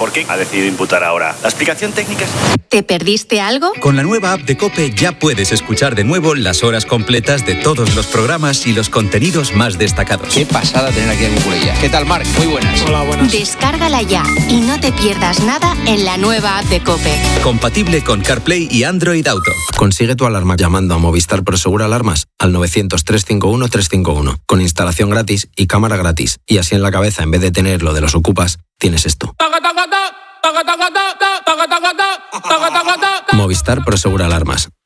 ¿Por qué ha decidido imputar ahora? ¿La explicación técnica es...? ¿Te perdiste algo? Con la nueva app de COPE ya puedes escuchar de nuevo las horas completas de todos los programas y los contenidos más destacados. Qué pasada tener aquí a Cucurella. ¿Qué tal, Marc? Muy buenas. Hola, buenas. Descárgala ya y no te pierdas nada en la nueva app de COPE. Compatible con CarPlay y Android Auto. Consigue tu alarma llamando a Movistar Prosegur Alarmas al 900-351-351 con instalación gratis y cámara gratis. Y así en la cabeza, en vez de tener lo de los ocupas, tienes esto. Movistar Prosegur Alarmas.